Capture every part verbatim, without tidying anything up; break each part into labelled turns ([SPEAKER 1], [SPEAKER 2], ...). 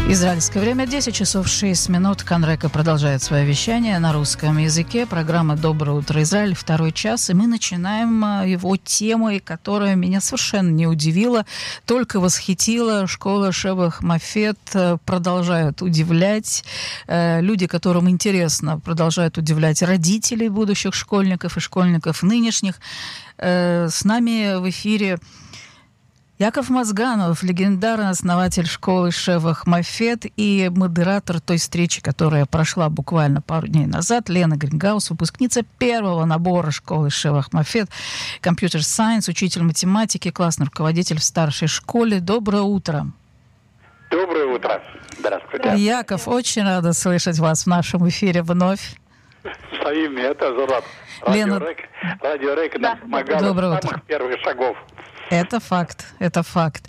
[SPEAKER 1] Израильское время десять часов шесть минут. Канрека продолжает свое вещание на русском языке. Программа «Доброе утро, Израиль», второй час. И мы начинаем его темой, которая меня совершенно не удивила, только восхитила. Школа Шевах Мафет продолжает удивлять. Люди, которым интересно, продолжают удивлять родителей будущих школьников и школьников нынешних. С нами в эфире Яков Мазганов, легендарный основатель школы Шевах Мафет и модератор той встречи, которая прошла буквально пару дней назад, Лена Грингаус, выпускница первого набора школы Шевах Мафет, компьютер-сайенс, учитель математики, классный руководитель в старшей школе. Доброе утро.
[SPEAKER 2] Доброе утро. Здравствуйте.
[SPEAKER 1] Яков, очень рада слышать вас в нашем эфире вновь.
[SPEAKER 2] Своими, это рад.
[SPEAKER 1] Лена...
[SPEAKER 2] Радио Рек нам помогало с самых первых шагов.
[SPEAKER 1] Это факт, это факт.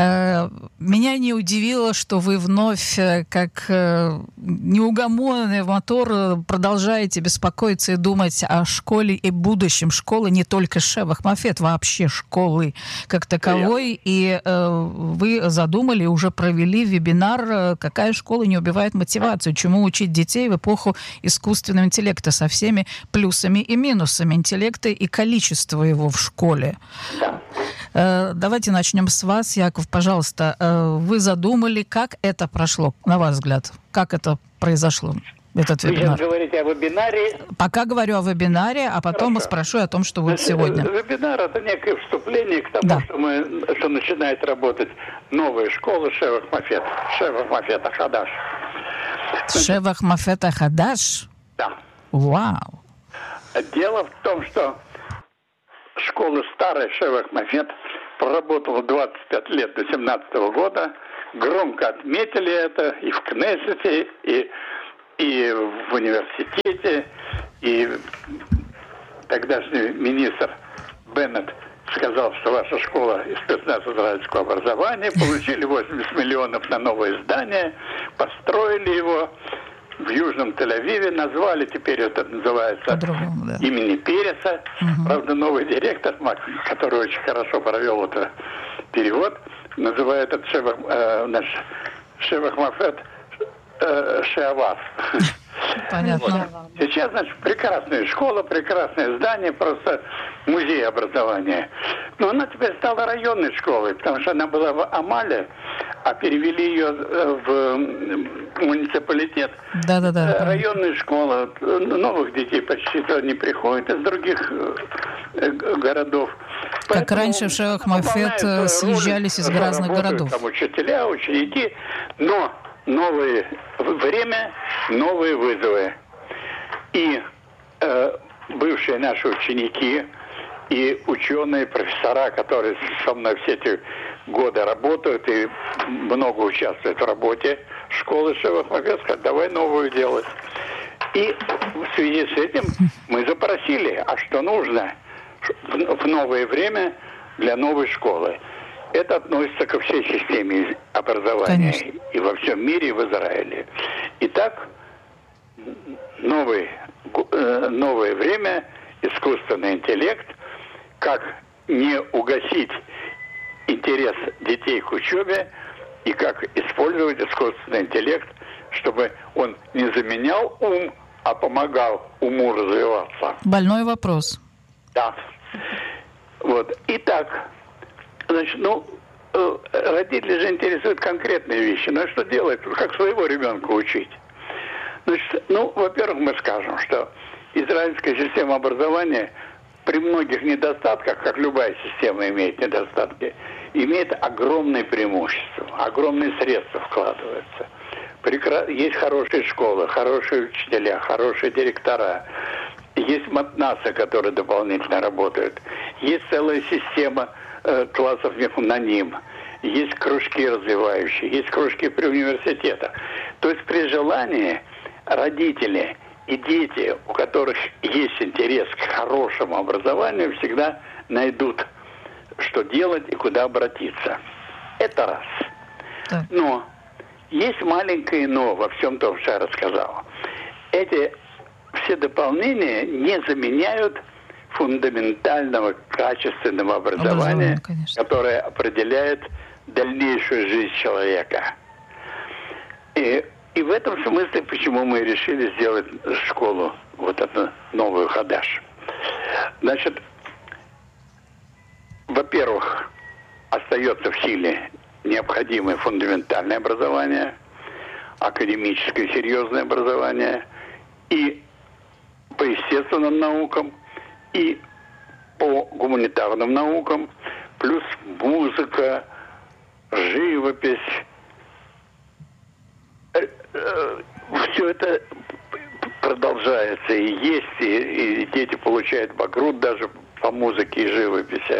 [SPEAKER 1] Меня не удивило, что вы вновь, как неугомонный мотор, продолжаете беспокоиться и думать о школе и будущем школы, не только Шевах Мафет, вообще школы как таковой. Yeah. И вы задумали, уже провели вебинар «Какая школа не убивает мотивацию? Чему учить детей в эпоху искусственного интеллекта» со всеми плюсами и минусами интеллекта и количества его в школе.
[SPEAKER 2] Да.
[SPEAKER 1] Давайте начнем с вас, Яков, пожалуйста. Вы задумали, как это прошло, на ваш взгляд? Как это произошло, этот
[SPEAKER 2] Вы
[SPEAKER 1] вебинар?
[SPEAKER 2] сейчас говорите о вебинаре?
[SPEAKER 1] Пока говорю о вебинаре, а потом Хорошо. спрошу о том, что будет
[SPEAKER 2] Значит,
[SPEAKER 1] сегодня.
[SPEAKER 2] Вебинар – это некое вступление к тому,
[SPEAKER 1] да.
[SPEAKER 2] что, мы, что начинает работать новая школа Шевах Мафет. Шевах Мафета Хадаш.
[SPEAKER 1] Шевах Мафета Хадаш?
[SPEAKER 2] Да.
[SPEAKER 1] Вау.
[SPEAKER 2] Дело в том, что школа старая Шевах Мафет проработала двадцать пять лет до семнадцатого года. Громко отметили это и в Кнессете, и, и в университете. И тогдашний министр Беннет сказал, что ваша школа и спецназ израильского образования получили восемьдесят миллионов на новое здание, построили его в Южном Тель-Авиве, назвали, теперь это называется да. имени Переса. Угу. Правда, новый директор, который очень хорошо провел этот перевод, называет это Шевах, э, наш Шевах Мафет э, Шеавас.
[SPEAKER 1] Понятно.
[SPEAKER 2] Вот. Сейчас, значит, прекрасная школа, прекрасное здание, просто музей образования. Но она теперь стала районной школой, потому что она была в Амале, а перевели ее в муниципалитет.
[SPEAKER 1] Да, да, да.
[SPEAKER 2] Районная школа, новых детей почти не приходит из других городов.
[SPEAKER 1] Как Поэтому раньше в Шевах Мафет съезжались из разных городов.
[SPEAKER 2] Там учителя, ученики, но новое время, новые вызовы. И э, бывшие наши ученики и ученые, профессора, которые со мной все эти годы работают и много участвуют в работе школы Шевах Мафет, сказали, давай новую делать. И в связи с этим мы запросили, а что нужно в новое время для новой школы. Это относится ко всей системе образования. Конечно. И во всем мире, и в Израиле. Итак, новый, новое время, искусственный интеллект, как не угасить интерес детей к учебе и как использовать искусственный интеллект, чтобы он не заменял ум, а помогал уму развиваться.
[SPEAKER 1] Больной вопрос.
[SPEAKER 2] Да. Вот. Итак, значит, ну, родители же интересуют конкретные вещи. Ну, что делать? Как своего ребенка учить? Значит, ну, во-первых, мы скажем, что израильская система образования при многих недостатках, как любая система имеет недостатки, имеет огромные преимущества, огромные средства вкладываются. Прекра... Есть хорошие школы, хорошие учителя, хорошие директора. Есть матнасы, которые дополнительно работают. Есть целая система э, классов мефунаним. Есть кружки развивающие, есть кружки при университетах. То есть при желании родители и дети, у которых есть интерес к хорошему образованию, всегда найдут, что делать и куда обратиться. Это раз. Но есть маленькое но во всем том, что я рассказал. Эти все дополнения не заменяют фундаментального качественного образования, которое определяет дальнейшую жизнь человека. И, и в этом смысле, почему мы решили сделать школу, вот эту новую Хадаш. Значит, во-первых, остается в силе необходимое фундаментальное образование, академическое серьезное образование и по естественным наукам, и по гуманитарным наукам, плюс музыка, живопись. Все это продолжается и есть, и, и дети получают багрут даже по музыке и живописи.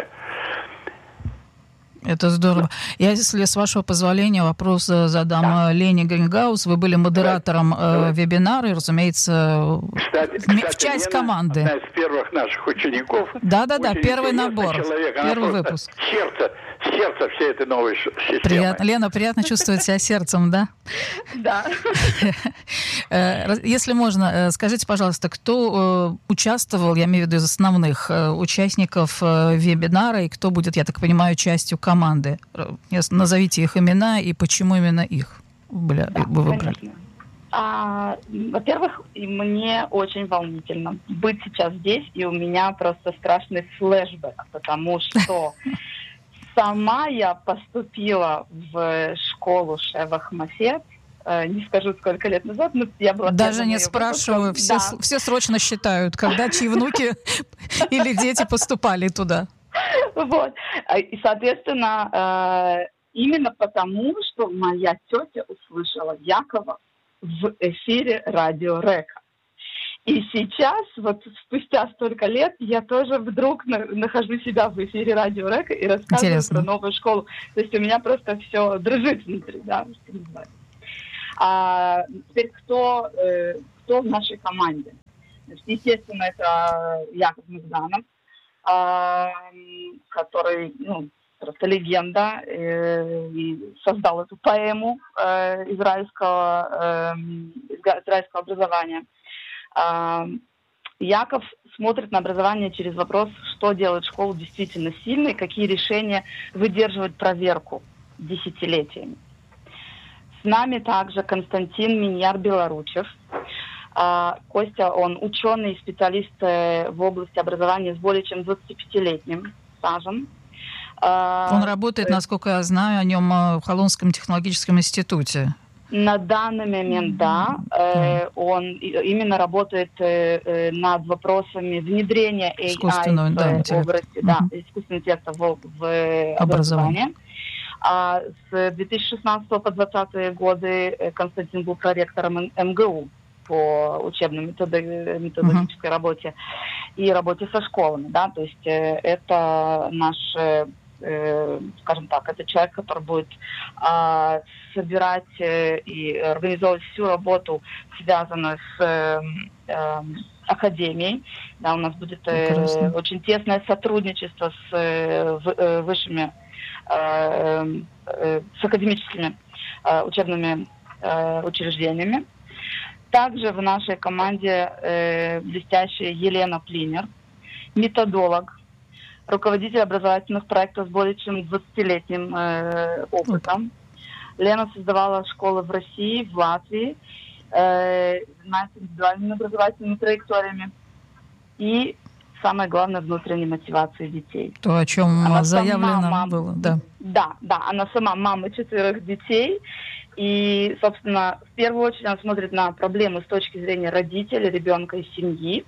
[SPEAKER 1] Это здорово. Я, если с вашего позволения, вопрос задам да. Лене Грингаус. Вы были модератором Давай. вебинара, и, разумеется,
[SPEAKER 2] кстати,
[SPEAKER 1] в,
[SPEAKER 2] кстати,
[SPEAKER 1] в часть
[SPEAKER 2] Лена,
[SPEAKER 1] команды.
[SPEAKER 2] Одна из первых наших учеников.
[SPEAKER 1] Да-да-да, первый набор,
[SPEAKER 2] человек,
[SPEAKER 1] первый выпуск.
[SPEAKER 2] Сердце, сердце всей этой новой системы.
[SPEAKER 1] Приятно. Лена, приятно чувствовать себя сердцем, да?
[SPEAKER 3] Да.
[SPEAKER 1] Если можно, скажите, пожалуйста, кто участвовал, я имею в виду из основных участников вебинара, и кто будет, я так понимаю, частью команды? Назовите их имена и почему именно их вы
[SPEAKER 3] да,
[SPEAKER 1] выбрали.
[SPEAKER 3] А, во-первых, мне очень волнительно быть сейчас здесь, и у меня просто страшный флешбэк, потому что сама я поступила в школу Шевах Мафет, не скажу, сколько лет назад, но я была...
[SPEAKER 1] Даже не спрашиваю, все, да. все срочно считают, когда чьи внуки или дети поступали туда.
[SPEAKER 3] Вот. И, соответственно, именно потому, что моя тетя услышала Якова в эфире радио Река. И сейчас, вот спустя столько лет, я тоже вдруг на, нахожу себя в эфире радио Река и рассказываю Интересно. про новую школу. То есть у меня просто все дрожит внутри, да, что называется. А теперь кто, э, кто в нашей команде? Значит, естественно, это Яков Мезганов, э, который, ну, просто легенда, э, и создал эту поэму э, израильского, э, израильского образования. Э, Яков смотрит на образование через вопрос, что делает школу действительно сильной, какие решения выдерживают проверку десятилетиями. С нами также Константин Миньяр-Белоручев. А, Костя, он ученый и специалист в области образования с более чем двадцатипятилетним стажем. А,
[SPEAKER 1] он работает, насколько я знаю, о нем в Холонском технологическом институте.
[SPEAKER 3] На данный момент, да. Mm-hmm. Он именно работает над вопросами внедрения эй ай
[SPEAKER 1] да,
[SPEAKER 3] в области mm-hmm. да, искусственного интеллекта в, в образовании. А с две тысячи шестнадцатого по двадцатые годы Константин был проректором эм гэ у по учебной методологической uh-huh. работе и работе со школами, да, то есть э, это наш, э, скажем так, это человек, который будет э, собирать э, и организовывать всю работу, связанную с э, э, академией, да, у нас будет э, очень тесное сотрудничество с э, в, э, высшими с академическими э, учебными э, учреждениями. Также в нашей команде э, блестящая Елена Плинер, методолог, руководитель образовательных проектов с более чем двадцатилетним э, опытом. Лена создавала школы в России, в Латвии, э, занимается индивидуальными образовательными траекториями и самое главное, внутренней мотивации детей.
[SPEAKER 1] То, о чем она заявлено
[SPEAKER 3] мама,
[SPEAKER 1] было, да.
[SPEAKER 3] Да, да, она сама мама четырех детей. И, собственно, в первую очередь она смотрит на проблемы с точки зрения родителя, ребенка и семьи.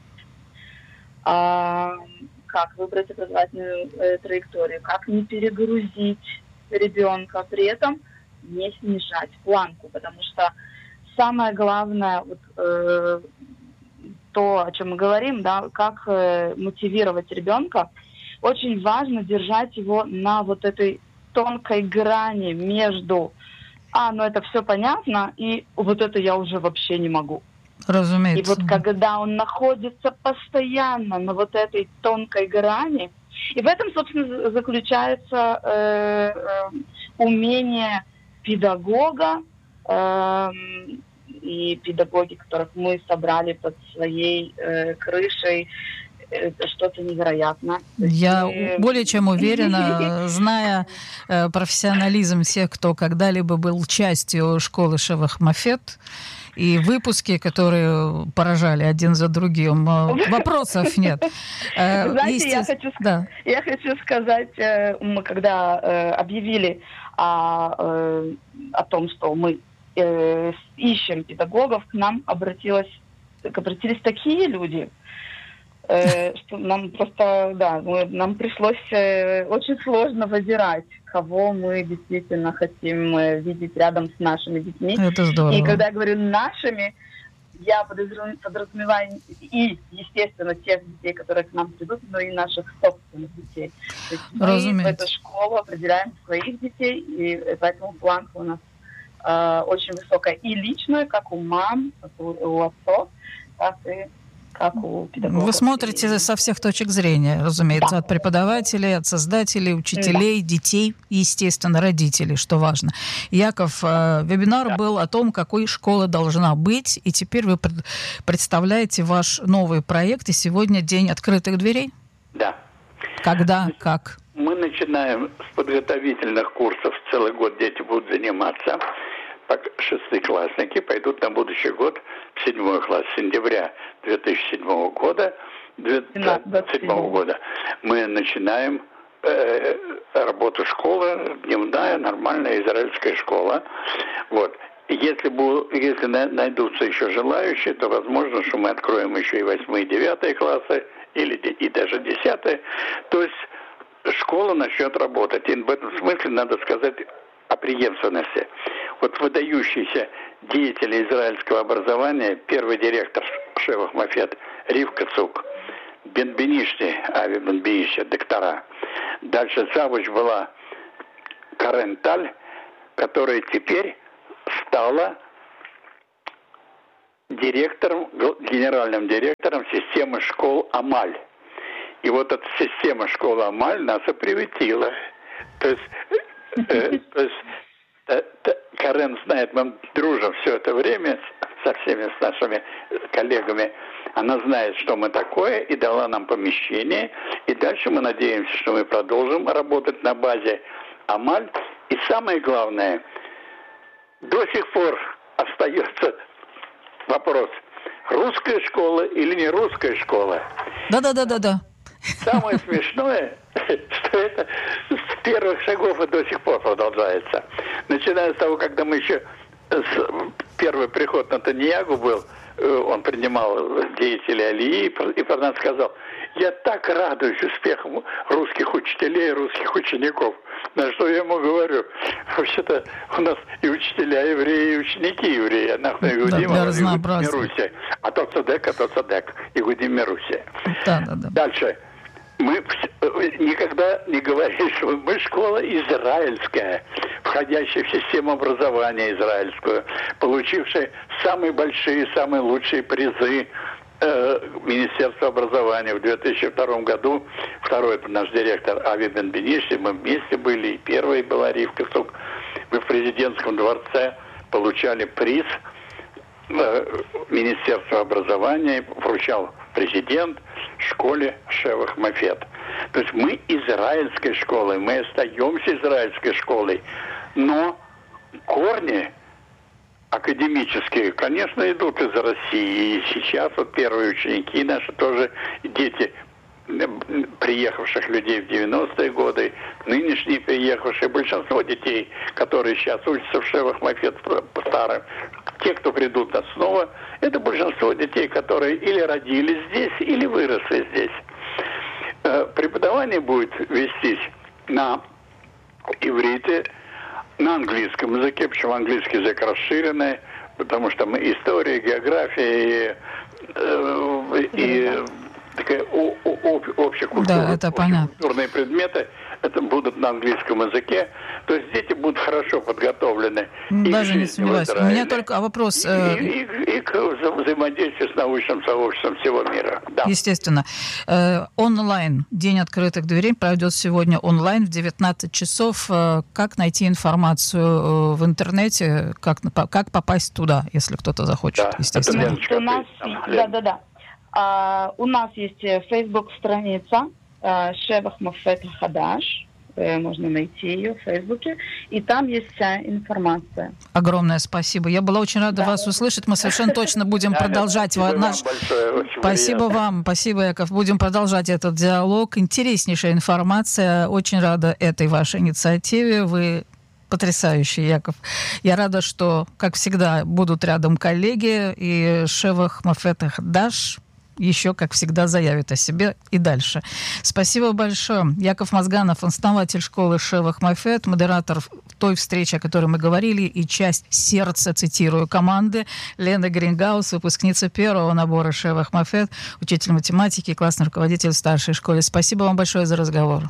[SPEAKER 3] А, как выбрать образовательную э, траекторию, как не перегрузить ребенка, при этом не снижать планку. Потому что самое главное... Вот, э, то, о чем мы говорим, да, как э, мотивировать ребенка, очень важно держать его на вот этой тонкой грани между «а, ну это все понятно», и «вот это я уже вообще не могу».
[SPEAKER 1] Разумеется.
[SPEAKER 3] И вот когда он находится постоянно на вот этой тонкой грани, и в этом, собственно, заключается э, э, умение педагога, э, и педагоги, которых мы собрали под своей э, крышей, это что-то невероятное.
[SPEAKER 1] Я
[SPEAKER 3] мы...
[SPEAKER 1] более чем уверена, зная э, профессионализм всех, кто когда-либо был частью школы Шевах Мафет, и выпуски, которые поражали один за другим, вопросов нет.
[SPEAKER 3] Знаете, я хочу, да. я хочу сказать, мы когда объявили о, о том, что мы ищем педагогов, к нам обратилось, обратились такие люди, что нам просто, да, нам пришлось очень сложно выбирать, кого мы действительно хотим видеть рядом с нашими детьми.
[SPEAKER 1] Это здорово.
[SPEAKER 3] И когда я говорю «нашими», я подразумеваю и, естественно, тех детей, которые к нам придут, но и наших собственных детей. То есть мы в эту школу определяем своих детей, и поэтому планка у нас э, очень высокая. И личная, как у мам, как у, у отцов, так и как у педагогов.
[SPEAKER 1] Вы смотрите со всех точек зрения, разумеется, да. От преподавателей, от создателей, учителей, да. детей, естественно, родителей, что важно. Яков, э, вебинар да. был о том, какой школа должна быть, и теперь вы пред, представляете ваш новый проект, и сегодня день открытых дверей?
[SPEAKER 2] Да.
[SPEAKER 1] Когда, как?
[SPEAKER 2] Мы начинаем с подготовительных курсов, целый год дети будут заниматься. Шестиклассники пойдут на будущий год в седьмой класс с сентября две тысячи седьмого года, две тысячи седьмого года. Мы начинаем э, работу школы, дневная, нормальная израильская школа. Вот. Если, будут, если найдутся еще желающие, то возможно, что мы откроем еще и восьмые, девятые классы, или и даже десятые. То есть школа начнет работать. И в этом смысле надо сказать о преемственности. Вот выдающийся деятель израильского образования, первый директор Шевах Мафет Ривка Цук, Бен-Бенишни, Ави Бен-Бенишни, доктора. Дальше завуч была Карен Таль, которая теперь стала директором, генеральным директором системы школ Амаль. И вот эта система школы Амаль нас и приветила. То есть, э, то есть э, э, Карен знает, мы дружим все это время со всеми с нашими коллегами. Она знает, что мы такое, и дала нам помещение. И дальше мы надеемся, что мы продолжим работать на базе Амаль. И самое главное, до сих пор остается вопрос, русская школа или не русская школа.
[SPEAKER 1] Да-да-да-да-да.
[SPEAKER 2] Самое смешное, что это с первых шагов и до сих пор продолжается. Начиная с того, когда мы еще... Первый приход на Таньягу был, он принимал деятелей Алии, и про нас сказал, я так радуюсь успехам русских учителей, русских учеников. На что я ему говорю, вообще-то у нас и учителя евреи, и ученики евреи, а нахуй Игудим,
[SPEAKER 1] да, Игудим
[SPEAKER 2] Мируси. А то Цадек, а то Цадек, Игудим Мируси.
[SPEAKER 1] Да, да, да.
[SPEAKER 2] Дальше. Мы никогда не говорили, что мы школа израильская, входящая в систему образования израильскую, получившая самые большие, самые лучшие призы э, Министерства образования. В две тысячи втором году второй наш директор Ави Бен-Бенишни, мы вместе были, и первой была Ривка Цук. Мы в президентском дворце получали приз э, Министерства образования, вручал президент школе Шевах Мафет. То есть мы израильской школой, мы остаемся израильской школой, но корни академические, конечно, идут из России. И сейчас вот первые ученики наши тоже дети приехавших людей в девяностые годы, нынешние приехавшие, большинство детей, которые сейчас учатся в Шевах Мафет по старым, те, кто придут нас снова, это большинство детей, которые или родились здесь, или выросли здесь. Преподавание будет вестись на иврите, на английском языке, почему английский язык расширенный, потому что мы история, география и, и такая общекультурные да, предметы, это будут на английском языке. То есть дети будут хорошо подготовлены.
[SPEAKER 1] Даже не сомневаюсь. У меня только вопрос.
[SPEAKER 2] И, и, и, и к взаимодействию с научным сообществом всего мира. Да.
[SPEAKER 1] Естественно. Э, онлайн. День открытых дверей пройдет сегодня онлайн в девятнадцать часов. Э, как найти информацию в интернете? Как, как попасть туда, если кто-то захочет,
[SPEAKER 2] да,
[SPEAKER 1] естественно?
[SPEAKER 3] У нас, да, да, да. А, у нас есть Facebook-страница а, Шевах Мофет Хадаш. Можно найти ее в Фейсбуке, и там есть вся информация.
[SPEAKER 1] Огромное спасибо. Я была очень рада да. вас услышать. Мы совершенно точно будем продолжать наш... Спасибо вам, спасибо, Яков. Будем продолжать этот диалог. Интереснейшая информация. Очень рада этой вашей инициативе. Вы потрясающий, Яков. Я рада, что, как всегда, будут рядом коллеги, и Шевах Мофет Хадаш еще, как всегда, заявит о себе и дальше. Спасибо большое. Яков Мозганов, основатель школы Шевах Мофет, модератор той встречи, о которой мы говорили, и часть сердца, цитирую, команды. Лена Грингаус, выпускница первого набора Шевах Мофет, учитель математики и классный руководитель в старшей школе. Спасибо вам большое за разговор.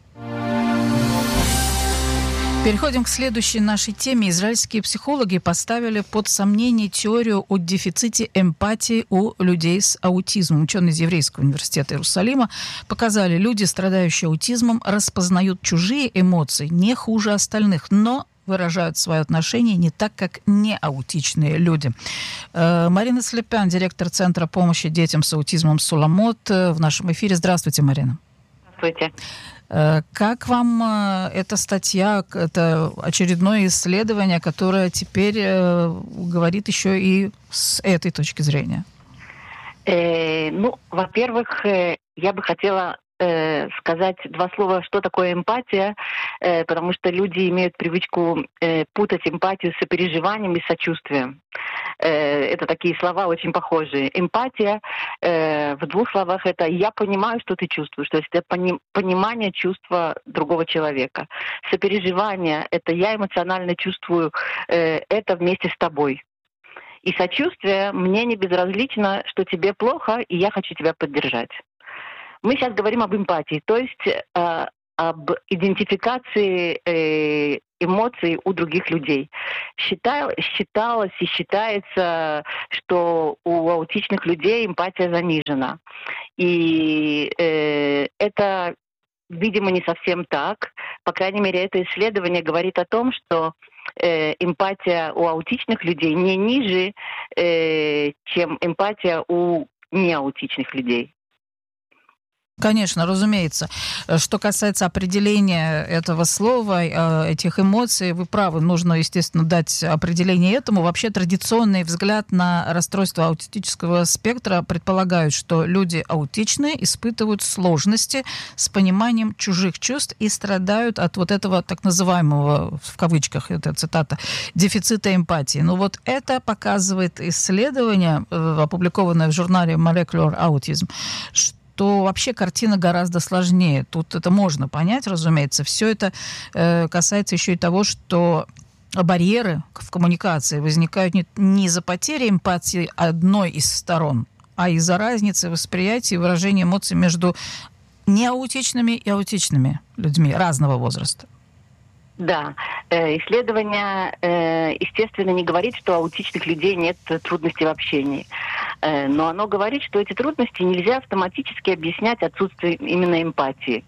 [SPEAKER 1] Переходим к следующей нашей теме. Израильские психологи поставили под сомнение теорию о дефиците эмпатии у людей с аутизмом. Ученые из Еврейского университета Иерусалима показали, люди, страдающие аутизмом, распознают чужие эмоции не хуже остальных, но выражают свое отношение не так, как неаутичные люди. Марина Слепян, директор Центра помощи детям с аутизмом «Суламот», в нашем эфире. Здравствуйте, Марина.
[SPEAKER 4] Здравствуйте.
[SPEAKER 1] Как вам эта статья, это очередное исследование, которое теперь говорит еще и с этой точки зрения?
[SPEAKER 4] Э, ну, во-первых, я бы хотела э, сказать два слова, что такое эмпатия, э, потому что люди имеют привычку э, путать эмпатию с сопереживанием и сочувствием. Это такие слова очень похожие. Эмпатия э, в двух словах это «я понимаю, что ты чувствуешь», то есть это пони- понимание чувства другого человека. Сопереживание — это «я эмоционально чувствую э, это вместе с тобой». И сочувствие — мне не безразлично, что тебе плохо, и я хочу тебя поддержать. Мы сейчас говорим об эмпатии, то есть э, об идентификации э, эмоций у других людей. Считал, считалось и считается, что у аутичных людей эмпатия занижена. И э, это, видимо, не совсем так. По крайней мере, это исследование говорит о том, что э, эмпатия у аутичных людей не ниже, э, чем эмпатия у неаутичных людей.
[SPEAKER 1] Конечно, разумеется. Что касается определения этого слова, этих эмоций, вы правы, нужно, естественно, дать определение этому. Вообще традиционный взгляд на расстройство аутистического спектра предполагает, что люди аутичные испытывают сложности с пониманием чужих чувств и страдают от вот этого так называемого, в кавычках, это цитата, дефицита эмпатии. Но вот это показывает исследование, опубликованное в журнале Molecular Autism, что то вообще картина гораздо сложнее. Тут это можно понять, разумеется. Все это э, касается еще и того, что барьеры в коммуникации возникают не, не из-за потери эмпатии одной из сторон, а из-за разницы восприятия и выражения эмоций между неаутичными и аутичными людьми разного возраста.
[SPEAKER 4] Да, исследование, естественно, не говорит, что у аутичных людей нет трудностей в общении. Но оно говорит, что эти трудности нельзя автоматически объяснять отсутствием именно эмпатии.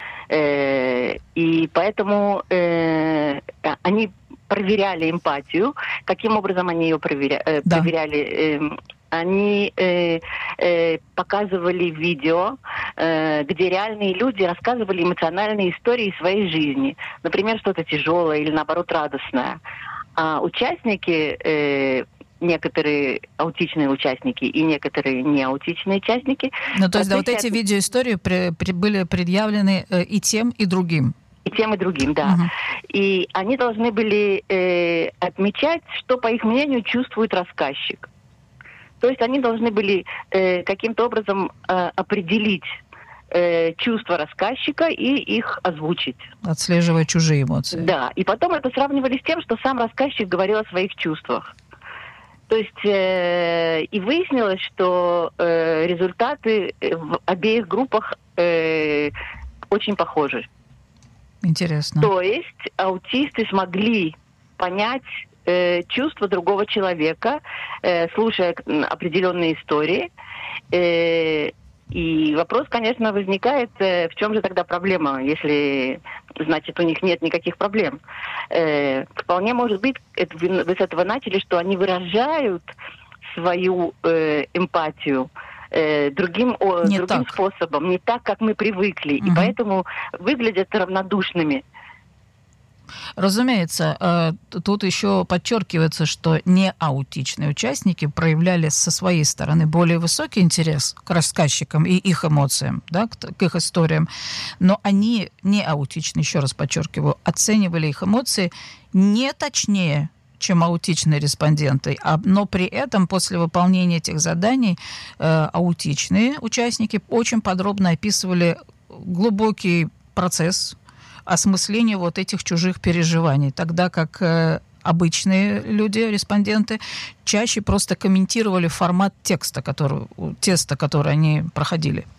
[SPEAKER 4] И поэтому они проверяли эмпатию. Каким образом они ее проверя... да. проверяли? Они э, э, показывали видео, э, где реальные люди рассказывали эмоциональные истории своей жизни. Например, что-то тяжелое или, наоборот, радостное. А участники, э, некоторые аутичные участники и некоторые неаутичные участники...
[SPEAKER 1] Ну, то есть, да, вот эти видеоистории при, при, были предъявлены э, и тем, и другим.
[SPEAKER 4] И тем, и другим, да. Uh-huh. И они должны были э, отмечать, что, по их мнению, чувствует рассказчик. То есть они должны были э, каким-то образом э, определить э, чувства рассказчика и их озвучить.
[SPEAKER 1] Отслеживая чужие эмоции.
[SPEAKER 4] Да, и потом это сравнивали с тем, что сам рассказчик говорил о своих чувствах. То есть э, и выяснилось, что э, результаты в обеих группах э, очень похожи.
[SPEAKER 1] Интересно.
[SPEAKER 4] То есть аутисты смогли понять чувства другого человека, э, слушая определенные истории. Э, и вопрос, конечно, возникает, э, в чем же тогда проблема, если, значит, у них нет никаких проблем. Э, вполне может быть, это, вы с этого начали, что они выражают свою э, эмпатию э, другим, о,
[SPEAKER 1] не
[SPEAKER 4] другим
[SPEAKER 1] так.
[SPEAKER 4] способом, не так, как мы привыкли,
[SPEAKER 1] Угу.
[SPEAKER 4] и поэтому выглядят равнодушными.
[SPEAKER 1] Разумеется, тут еще подчеркивается, что неаутичные участники проявляли со своей стороны более высокий интерес к рассказчикам и их эмоциям, да, к их историям, но они, неаутичные, еще раз подчеркиваю, оценивали их эмоции не точнее, чем аутичные респонденты, но при этом после выполнения этих заданий аутичные участники очень подробно описывали глубокий процесс осмысление вот этих чужих переживаний, тогда как э, обычные люди, респонденты, чаще просто комментировали формат текста, который, теста, который они проходили.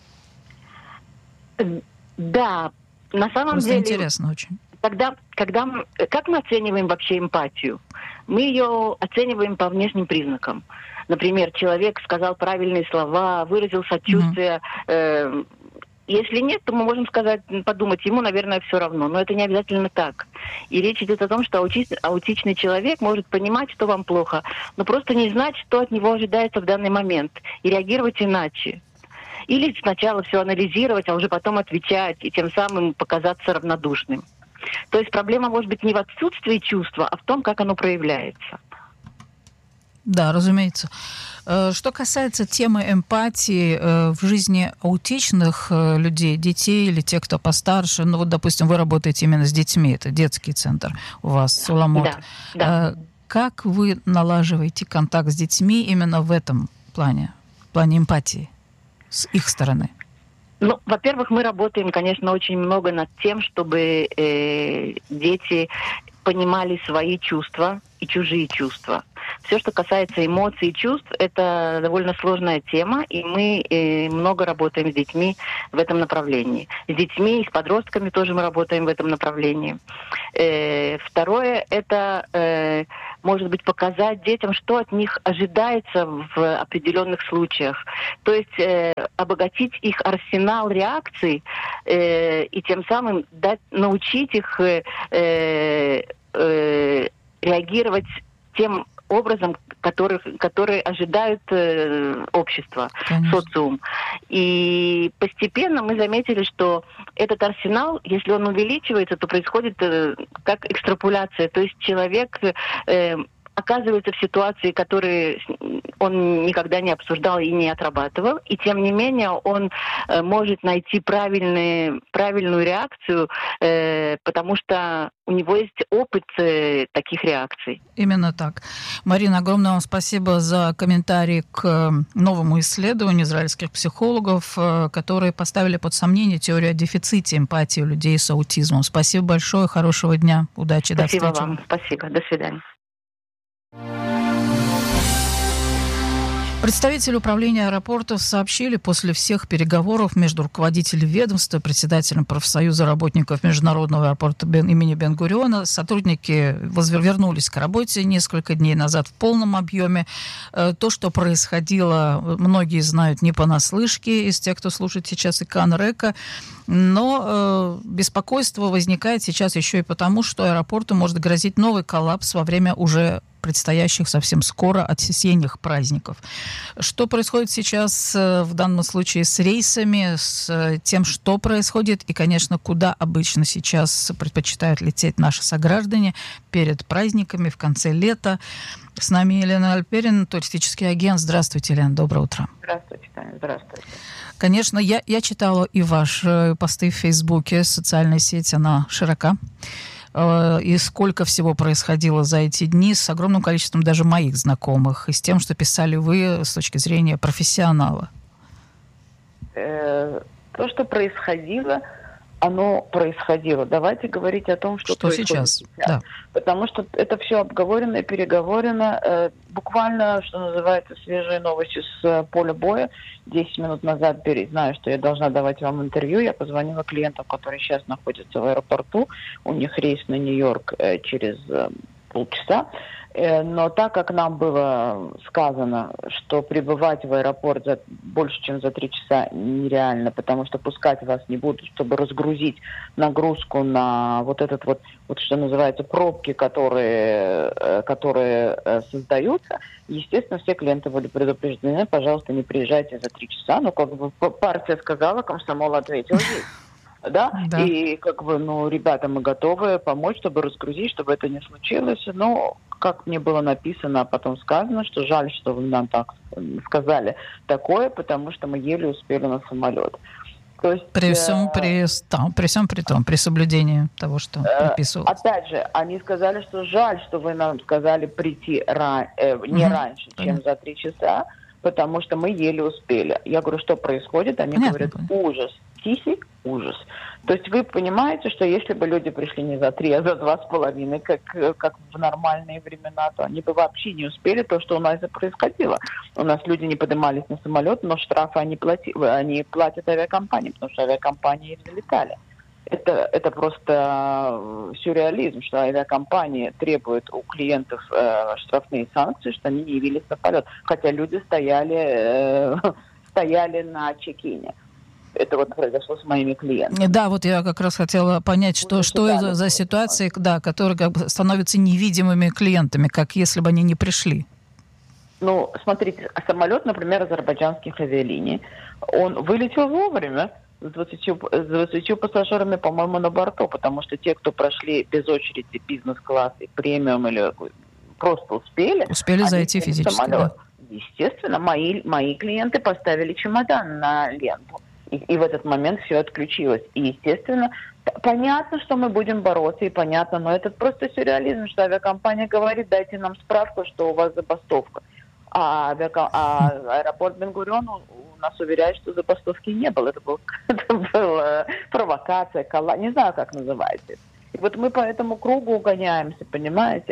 [SPEAKER 4] Да, на самом
[SPEAKER 1] просто
[SPEAKER 4] деле...
[SPEAKER 1] интересно очень.
[SPEAKER 4] Когда, когда мы, как мы оцениваем вообще эмпатию? Мы ее оцениваем по внешним признакам. Например, человек сказал правильные слова, выразил сочувствие... Mm-hmm. э, Если нет, то мы можем сказать, подумать, ему, наверное, все равно. Но это не обязательно так. И речь идет о том, что аути- аутичный человек может понимать, что вам плохо, но просто не знать, что от него ожидается в данный момент, и реагировать иначе. Или сначала все анализировать, а уже потом отвечать, и тем самым показаться равнодушным. То есть проблема может быть не в отсутствии чувства, а в том, как оно проявляется.
[SPEAKER 1] Да, разумеется. Что касается темы эмпатии в жизни аутичных людей, детей или тех, кто постарше, ну вот, допустим, вы работаете именно с детьми, это детский центр у вас, Суламот.
[SPEAKER 4] Да, да.
[SPEAKER 1] Как вы налаживаете контакт с детьми именно в этом плане, в плане эмпатии с их стороны?
[SPEAKER 4] Ну, во-первых, мы работаем, конечно, очень много над тем, чтобы э, дети понимали свои чувства и чужие чувства. Все, что касается эмоций и чувств, это довольно сложная тема, и мы э, много работаем с детьми в этом направлении. С детьми и с подростками тоже мы работаем в этом направлении. Э, второе, это, э, может быть, показать детям, что от них ожидается в определенных случаях. То есть э, обогатить их арсенал реакций э, и тем самым дать, научить их э, э, реагировать тем образом, которых, которые ожидают э, общество, Конечно. Социум. И постепенно мы заметили, что этот арсенал, если он увеличивается, то происходит э, как экстраполяция. То есть человек э, оказывается в ситуации, которые он никогда не обсуждал и не отрабатывал, и тем не менее он э, может найти правильные, правильную реакцию, э, потому что у него есть опыт э, таких реакций.
[SPEAKER 1] Именно так. Марина, огромное вам спасибо за комментарий к новому исследованию израильских психологов, которые поставили под сомнение теорию о дефиците эмпатии у людей с аутизмом. Спасибо большое, хорошего дня, удачи, до встречи.
[SPEAKER 4] Спасибо вам, спасибо, до свидания.
[SPEAKER 1] Представители управления аэропортов сообщили, после всех переговоров между руководителем ведомства, председателем профсоюза работников Международного аэропорта имени Бен-Гуриона, сотрудники вернулись к работе несколько дней назад в полном объеме. То, что происходило, многие знают не понаслышке из тех, кто слушает сейчас ИКАН РЕКА, но э, беспокойство возникает сейчас еще и потому, что аэропорту может грозить новый коллапс во время уже предстоящих совсем скоро осенних праздников. Что происходит сейчас э, в данном случае с рейсами, с э, тем, что происходит и, конечно, куда обычно сейчас предпочитают лететь наши сограждане перед праздниками в конце лета. С нами Елена Альперин, туристический агент. Здравствуйте, Елена, доброе утро.
[SPEAKER 3] Здравствуйте, Таня, здравствуйте.
[SPEAKER 1] Конечно, я, я читала и ваши посты в Фейсбуке, социальная сеть, она широка. И сколько всего происходило за эти дни с огромным количеством даже моих знакомых, и с тем, что писали вы с точки зрения профессионала.
[SPEAKER 3] Э, то, что происходило, оно происходило. Давайте говорить о том, что,
[SPEAKER 1] что
[SPEAKER 3] происходит
[SPEAKER 1] сейчас.
[SPEAKER 3] сейчас.
[SPEAKER 1] Да.
[SPEAKER 3] Потому что это все обговорено и переговорено. Э, буквально, что называется, свежие новости с э, поля боя. Десять минут назад, знаю, что я должна давать вам интервью, я позвонила клиентам, которые сейчас находятся в аэропорту. У них рейс на Нью-Йорк э, через э, полчаса.
[SPEAKER 5] Но так как нам было сказано, что пребывать в аэропорт за, больше, чем за три часа нереально, потому что пускать вас не будут, чтобы разгрузить нагрузку на вот этот вот, вот что называется, пробки, которые, которые создаются, естественно, все клиенты были предупреждены, пожалуйста, не приезжайте за три часа. Ну, как бы партия сказала, комсомол ответил, есть. Да? да, и как бы, ну, ребята, мы готовы помочь, чтобы разгрузить, чтобы это не случилось. Но, как мне было написано, а потом сказано, что жаль, что вы нам так сказали такое, потому что мы еле успели на самолет. То есть,
[SPEAKER 1] при всем э, при, да, при всем при том, при соблюдении того, что э, прописывалось.
[SPEAKER 5] Опять же, они сказали, что жаль, что вы нам сказали прийти ран, э, не угу, раньше, понятно. чем за три часа, потому что мы еле успели. Я говорю, что происходит? Они понятно, говорят, понятно. ужас. Тихий ужас. То есть вы понимаете, что если бы люди пришли не за три, а за два с половиной, как, как в нормальные времена, то они бы вообще не успели то, что у нас и происходило. У нас люди не поднимались на самолет, но штрафы они, плати, они платят авиакомпании, потому что авиакомпании залетали. Это, это просто сюрреализм, что авиакомпании требуют у клиентов э, штрафные санкции, что они не явились на полет. Хотя люди стояли, э, стояли на чек-ине. Это вот произошло с моими клиентами.
[SPEAKER 1] Да, вот я как раз хотела понять, что, что это за ситуации, да, которые как бы становятся невидимыми клиентами, как если бы они не пришли.
[SPEAKER 5] Ну, смотрите, самолет, например, азербайджанских авиалиний, он вылетел вовремя с двадцатью, с двадцатью пассажирами, по-моему, на борту, потому что те, кто прошли без очереди бизнес-класс и премиум или просто успели...
[SPEAKER 1] Успели зайти физически, да.
[SPEAKER 5] Естественно, мои, мои клиенты поставили чемодан на ленту. И, и в этот момент все отключилось. И, естественно, понятно, что мы будем бороться, и понятно, но это просто сюрреализм, что авиакомпания говорит, дайте нам справку, что у вас забастовка. А, авиаком... а аэропорт Бен-Гурион у нас уверяет, что забастовки не было. Это, был, это была провокация, колла... не знаю, как называется. И вот мы по этому кругу угоняемся, понимаете?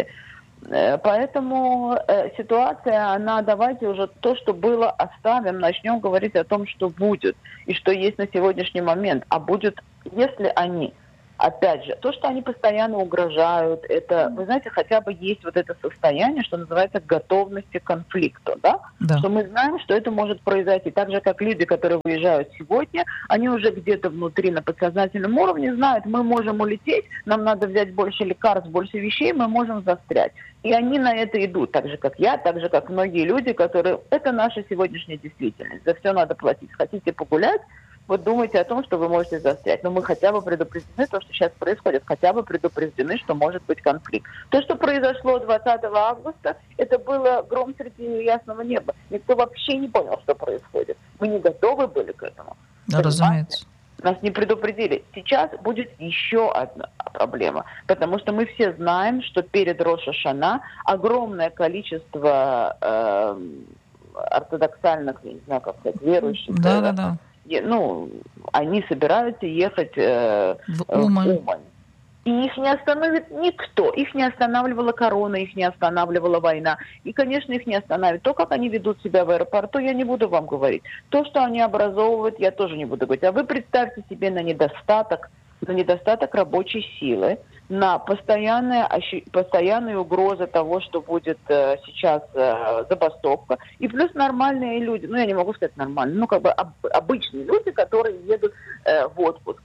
[SPEAKER 5] Поэтому э, ситуация, она, давайте уже то, что было, оставим, начнем говорить о том, что будет и что есть на сегодняшний момент. А будет, если они, опять же, то, что они постоянно угрожают, это, вы знаете, хотя бы есть вот это состояние, что называется готовности к конфликту, да?
[SPEAKER 1] Да.
[SPEAKER 5] Что мы знаем, что это может произойти. Так же, как люди, которые выезжают сегодня, они уже где-то внутри на подсознательном уровне знают, мы можем улететь, нам надо взять больше лекарств, больше вещей, мы можем застрять. И они на это идут, так же, как я, так же, как многие люди, которые... Это наша сегодняшняя действительность. За все надо платить. Хотите погулять? Вот думайте о том, что вы можете застрять. Но мы хотя бы предупреждены, то, что сейчас происходит, хотя бы предупреждены, что может быть конфликт. То, что произошло двадцатого августа, это было гром среди ясного неба. Никто вообще не понял, что происходит. Мы не готовы были к этому.
[SPEAKER 1] Да, разумеется.
[SPEAKER 5] Нас не предупредили. Сейчас будет еще одна проблема, потому что мы все знаем, что перед Рош ха-Шана огромное количество э, ортодоксальных, я не знаю, как сказать, верующих,
[SPEAKER 1] да, да, да.
[SPEAKER 5] Ну, они собираются ехать э, в Умань. в Умань. И их не остановит никто. Их не останавливала корона, их не останавливала война. И, конечно, их не остановит. То, как они ведут себя в аэропорту, я не буду вам говорить. То, что они образовывают, я тоже не буду говорить. А вы представьте себе на недостаток, на недостаток рабочей силы, на постоянные, постоянные угрозы того, что будет э, сейчас э, забастовка. И плюс нормальные люди, ну, я не могу сказать нормальные, ну, как бы об, обычные люди, которые едут э, в отпуск.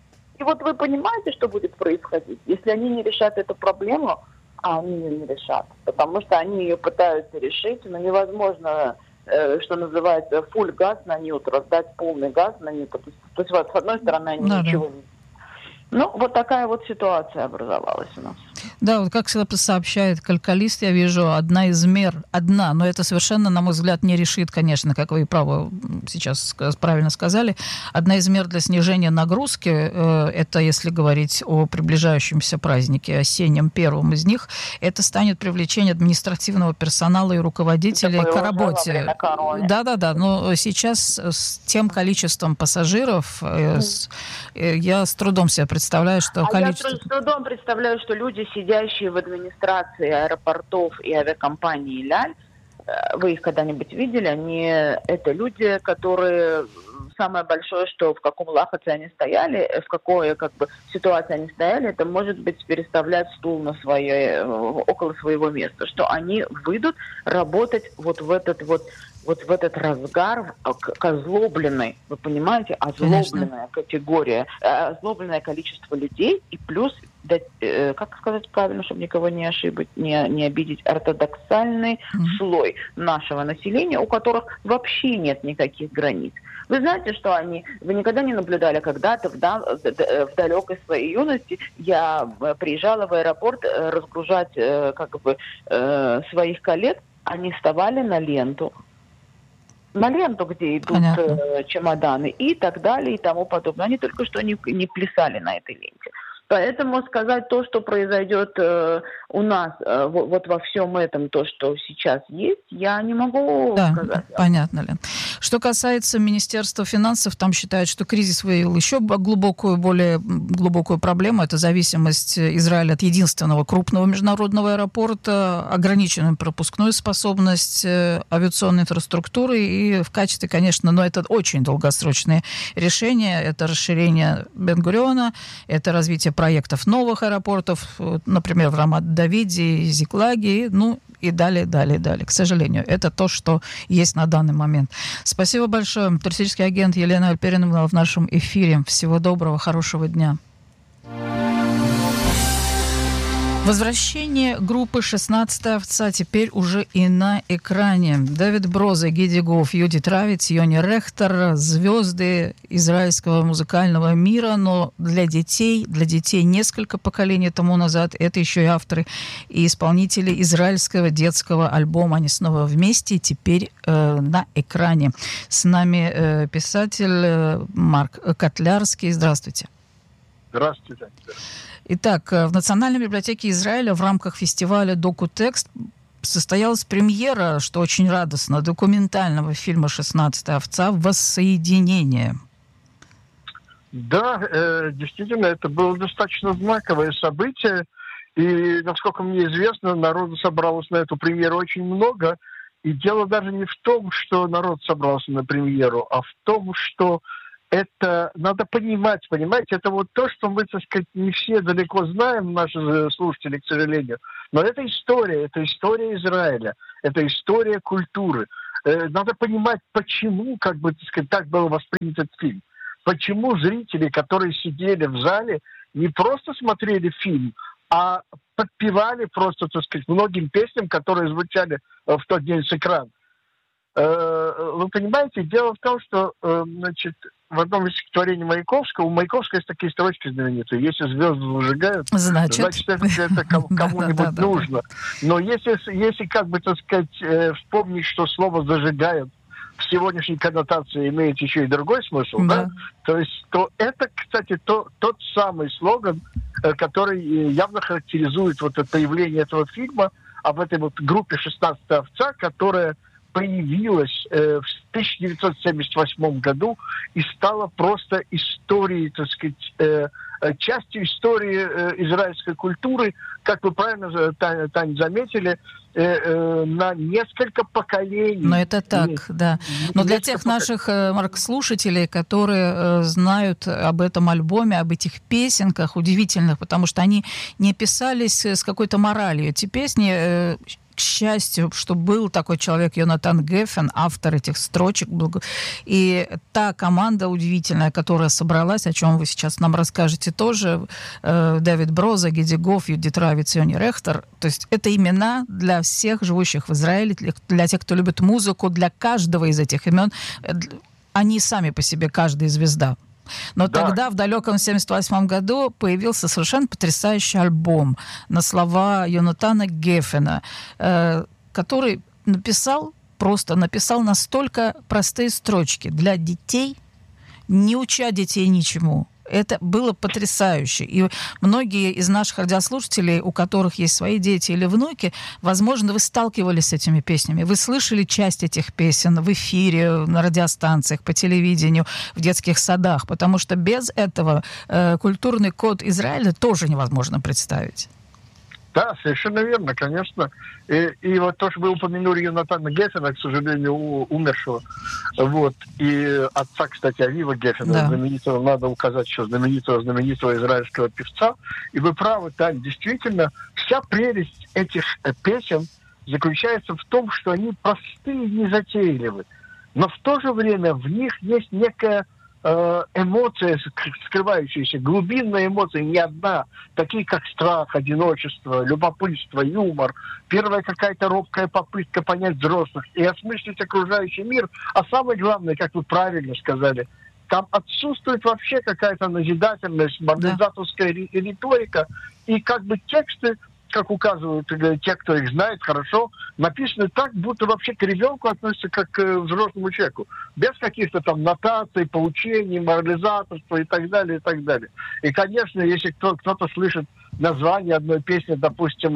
[SPEAKER 5] И вот вы понимаете, что будет происходить, если они не решат эту проблему, а они ее не решат, потому что они ее пытаются решить, но невозможно, э, что называется, фулл газ на ньютр, дать полный газ на ньютр. То есть, то есть вот, с одной стороны, они да, ничего да. не... Ну, вот такая вот ситуация образовалась у нас.
[SPEAKER 1] Да, вот как всегда сообщает калькулист, я вижу, одна из мер, одна, но это совершенно, на мой взгляд, не решит, конечно, как вы и право сейчас правильно сказали, одна из мер для снижения нагрузки, э, это, если говорить о приближающемся празднике, осеннем, первом из них, это станет привлечение административного персонала и руководителей к работе. Да-да-да, но сейчас с тем количеством пассажиров э, с, э, я с трудом себе представляю, что
[SPEAKER 5] а
[SPEAKER 1] количество...
[SPEAKER 5] я с трудом представляю, что люди, сидящие в администрации аэропортов и авиакомпании «Ляль», вы их когда-нибудь видели, они это люди, которые самое большое, что в каком лахаце они стояли, в какой как бы ситуации они стояли, это может быть переставлять стул на свое, около своего места, что они выйдут работать вот в этот вот вот в этот разгар к озлобленной, вы понимаете, озлобленная Конечно. Категория, озлобленное количество людей и плюс, как сказать правильно, чтобы никого не ошибить, не, не обидеть, ортодоксальный mm-hmm. слой нашего населения, у которых вообще нет никаких границ. Вы знаете, что они, вы никогда не наблюдали, когда-то в, да, в далекой своей юности я приезжала в аэропорт разгружать как бы своих коллег, они вставали на ленту, на ленту, где идут э, чемоданы и так далее и тому подобное. Они только что не, не плясали на этой ленте. Поэтому сказать то, что произойдет э, у нас э, вот, вот во всем этом, то, что сейчас есть, я не могу
[SPEAKER 1] да,
[SPEAKER 5] сказать.
[SPEAKER 1] Понятно, Лен. Что касается Министерства финансов, там считают, что кризис выявил еще глубокую, более глубокую проблему. Это зависимость Израиля от единственного крупного международного аэропорта, ограниченную пропускную способность авиационной инфраструктуры и в качестве, конечно, но это очень долгосрочные решения. Это расширение Бен-Гуриона, это развитие проектов новых аэропортов, например, в Рамат-Давиде, Зиклаге, ну и далее, далее, далее. К сожалению, это то, что есть на данный момент. Спасибо большое. Туристический агент Елена Альперина в нашем эфире. Всего доброго, хорошего дня. Возвращение группы «шестнадцатая овца» теперь уже и на экране. Дэвид Броза, Гиди Гоф, Юдит Равиц, Йони Рехтер, звезды израильского музыкального мира, но для детей, для детей несколько поколений тому назад, это еще и авторы и исполнители израильского детского альбома. Они снова вместе, теперь э, на экране. С нами э, писатель э, Марк Котлярский. Здравствуйте.
[SPEAKER 6] Здравствуйте.
[SPEAKER 1] Итак, в Национальной библиотеке Израиля в рамках фестиваля «Доку-текст» состоялась премьера, что очень радостно, документального фильма «шестнадцатая овца. Воссоединение».
[SPEAKER 6] Да, э, действительно, это было достаточно знаковое событие. И, насколько мне известно, народу собралось на эту премьеру очень много. И дело даже не в том, что народ собрался на премьеру, а в том, что это надо понимать, понимаете, это вот то, что мы, так сказать, не все далеко знаем, наши слушатели, к сожалению, но это история, это история Израиля, это история культуры. Надо понимать, почему, как бы, так сказать, так был воспринят этот фильм. Почему зрители, которые сидели в зале, не просто смотрели фильм, а подпевали просто, так сказать, многим песням, которые звучали в тот день с экрана. Вы понимаете, дело в том, что, значит, в одном из стихотворений Маяковского, у Маяковского есть такие строчки знаменитые: если звезды зажигают,
[SPEAKER 1] значит,
[SPEAKER 6] значит это, это кому-нибудь нужно. Но если, если, как бы, так сказать, вспомнить, что слово «зажигают» в сегодняшней коннотации имеет еще и другой смысл, да. Да? То есть, то это, кстати, то, тот самый слоган, который явно характеризует вот это появление этого фильма об этой вот группе «шестнадцатая овца», которая появилась э, в тысяча девятьсот семьдесят восьмом году и стала просто историей, так сказать, э, частью истории э, израильской культуры, как вы правильно, Таня, Таня заметили, э, э, на несколько поколений.
[SPEAKER 1] Но это так, и, да. Но для тех поколений. Наших, Марк, слушателей, которые э, знают об этом альбоме, об этих песенках удивительных, потому что они не писались с какой-то моралью. Эти песни... Э, к счастью, что был такой человек, Йонатан Геффен, автор этих строчек. И та команда удивительная, которая собралась, о чем вы сейчас нам расскажете тоже, э, Дэвид Броза, Гиди Гоф, Юдит Равиц, Йони Рехтер. То есть это имена для всех живущих в Израиле, для, для тех, кто любит музыку, для каждого из этих имен. Они сами по себе, каждая звезда. Но да. Тогда, в далеком семьдесят восьмом году, появился совершенно потрясающий альбом на слова Йонатана Геффена, э, который написал, просто написал настолько простые строчки для детей, не уча детей ничему. Это было потрясающе. И многие из наших радиослушателей, у которых есть свои дети или внуки, возможно, вы сталкивались с этими песнями. Вы слышали часть этих песен в эфире, на радиостанциях, по телевидению, в детских садах. Потому что без этого э, культурный код Израиля тоже невозможно представить.
[SPEAKER 6] Да, совершенно верно, конечно. И, и вот то, что вы упомянули Йонатана Геффена, к сожалению, у, умершего, вот, и отца, кстати, Авива Геффена, да. знаменитого, надо указать еще, знаменитого-знаменитого израильского певца. И вы правы, Тань, действительно, вся прелесть этих песен заключается в том, что они простые, незатейливы, но в то же время в них есть некая эмоция, скрывающаяся, глубинная эмоция, не одна, такие как страх, одиночество, любопытство, юмор, первая какая-то робкая попытка понять взрослых и осмыслить окружающий мир, а самое главное, как вы правильно сказали, там отсутствует вообще какая-то назидательность, морализаторская риторика, и как бы тексты, как указывают те, кто их знает хорошо, написаны так, будто вообще к ребенку относятся как к взрослому человеку. Без каких-то там нотаций, поучений, морализаторства и так далее, и так далее. И, конечно, если кто- кто-то слышит название одной песни, допустим,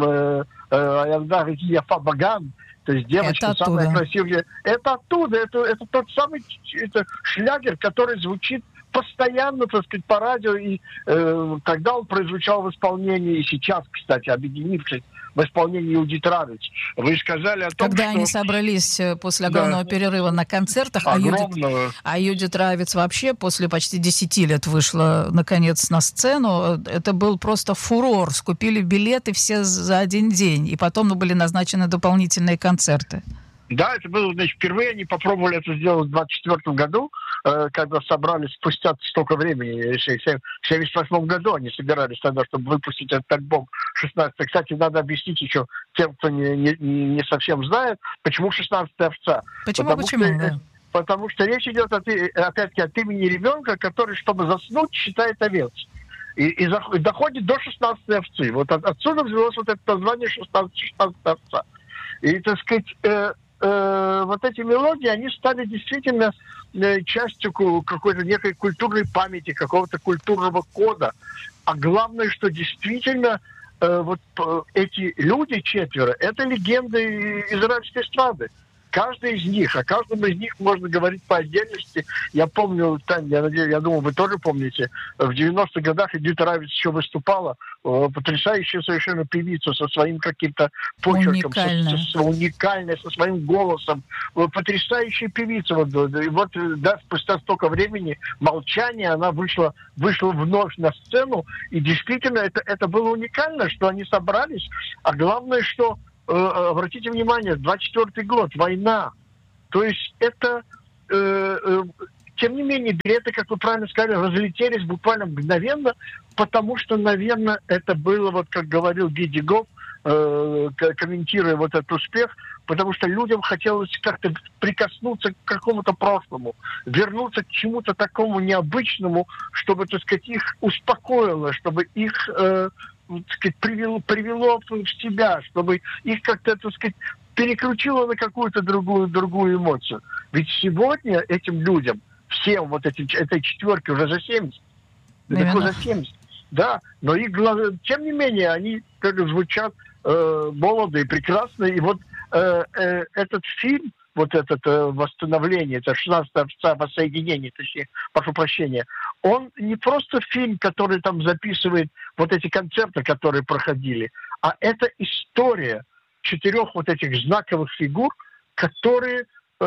[SPEAKER 6] «Аялда Яфа Баган», то есть девочка самая красивая, это оттуда, это, это тот самый это шлягер, который звучит постоянно, так сказать, по радио, и э, тогда он прозвучал в исполнении, и сейчас, кстати, объединившись в исполнении Юдит Равиц. Вы сказали о том,
[SPEAKER 1] Когда
[SPEAKER 6] что...
[SPEAKER 1] они собрались после огромного да. перерыва на концертах, а Юдит, а Юдит Равиц вообще после почти десяти лет вышла, наконец, на сцену, это был просто фурор. Скупили билеты все за один день, и потом ну, были назначены дополнительные концерты.
[SPEAKER 6] Да, это было, значит, впервые они попробовали это сделать в двадцать четвёртом году, э, когда собрались спустя столько времени, в семьдесят восьмом году они собирались тогда, чтобы выпустить этот альбом шестнадцатый. Кстати, надо объяснить еще тем, кто не, не, не совсем знает, почему шестнадцатая овца.
[SPEAKER 1] Почему,
[SPEAKER 6] потому
[SPEAKER 1] почему,
[SPEAKER 6] что,
[SPEAKER 1] да.
[SPEAKER 6] Потому что речь идет, от, опять-таки, от имени ребенка, который, чтобы заснуть, считает овец. И, и, за, и доходит до шестнадцатой овцы. Вот от, отсюда взялось вот это название шестнадцатая овца. И, так сказать... Э, Э, вот эти мелодии, они стали действительно э, частью какой-то некой культурной памяти, какого-то культурного кода. А главное, что действительно э, вот э, эти люди четверо, это легенды израильской эстрады. Каждый из них, о каждом из них можно говорить по отдельности. Я помню, Таня, я надеюсь, я думаю, вы тоже помните, в девяностых годах Юдит Равиц еще выступала, потрясающая совершенно певица со своим каким-то почерком,
[SPEAKER 1] уникальная.
[SPEAKER 6] Со, со, уникальная, со своим голосом, потрясающая певица. Вот, и вот, да, спустя столько времени молчания она вышла, вышла вновь на сцену, и действительно это, это было уникально, что они собрались, а главное, что обратите внимание, двадцать четвёртый год, война. То есть это, э, э, тем не менее, билеты, как вы правильно сказали, разлетелись буквально мгновенно, потому что, наверное, это было, вот как говорил Гиди Гоф, э, комментируя вот этот успех, потому что людям хотелось как-то прикоснуться к какому-то прошлому, вернуться к чему-то такому необычному, чтобы, так сказать, их успокоило, чтобы их... Э, так сказать, привело, привело в себя, чтобы их как-то, так сказать, переключило на какую-то другую, другую эмоцию. Ведь сегодня этим людям, всем вот этим, этой четверке уже за семьдесят, далеко за семьдесят, да, но их глаза, тем не менее, они как звучат э, молодо и прекрасно, и вот э, э, этот фильм, вот это э, восстановление, это шестнадцатая овца воссоединение, точнее, прошу прощения, он не просто фильм, который там записывает вот эти концерты, которые проходили, а это история четырех вот этих знаковых фигур, которые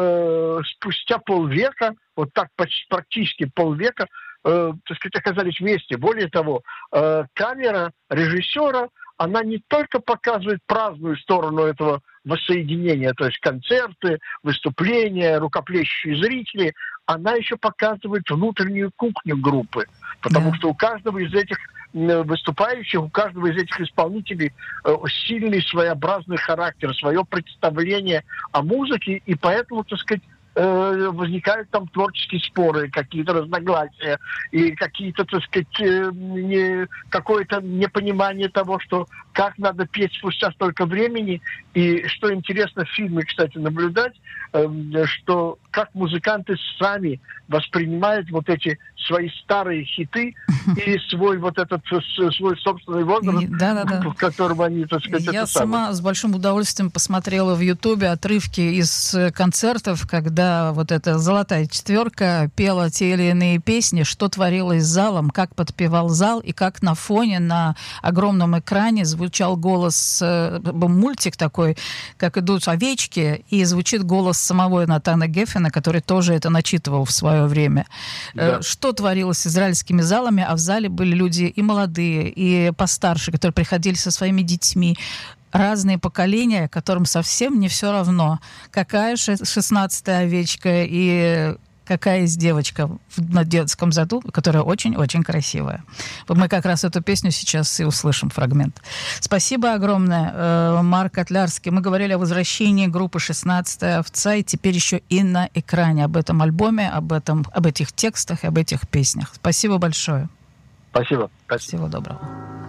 [SPEAKER 6] э, спустя полвека, вот так почти, практически полвека, э, так сказать, оказались вместе. Более того, э, камера режиссера, она не только показывает праздную сторону этого воссоединения, то есть концерты, выступления, рукоплещущие зрители, она еще показывает внутреннюю кухню группы. Потому да. что у каждого из этих выступающих, у каждого из этих исполнителей э, сильный своеобразный характер, свое представление о музыке, и поэтому, так сказать, э, возникают там творческие споры, какие-то разногласия, и какие-то, так сказать, э, не, какое-то непонимание того, что как надо петь спустя столько времени. И что интересно в фильме, кстати, наблюдать, э, что как музыканты сами воспринимают вот эти свои старые хиты и свой вот этот свой собственный возраст,
[SPEAKER 1] да, да, да.
[SPEAKER 6] в котором они, так сказать,
[SPEAKER 1] Я
[SPEAKER 6] это
[SPEAKER 1] сама
[SPEAKER 6] самое.
[SPEAKER 1] с большим удовольствием посмотрела в Ютубе отрывки из концертов, когда когда вот эта золотая четверка пела те или иные песни, что творилось с залом, как подпевал зал, и как на фоне, на огромном экране звучал голос, мультик такой, как идут овечки, и звучит голос самого Натана Геффена, который тоже это начитывал в свое время. Да. Что творилось с израильскими залами, а в зале были люди и молодые, и постарше, которые приходили со своими детьми, разные поколения, которым совсем не все равно, какая шестнадцатая овечка и какая есть девочка на детском саду, которая очень-очень красивая. Мы как раз эту песню сейчас и услышим, фрагмент. Спасибо огромное, Марк Котлярский. Мы говорили о возвращении группы «шестнадцатая овца», и теперь еще и на экране об этом альбоме, об, этом, об этих текстах и об этих песнях. Спасибо большое.
[SPEAKER 6] Спасибо.
[SPEAKER 1] Спасибо. Всего доброго.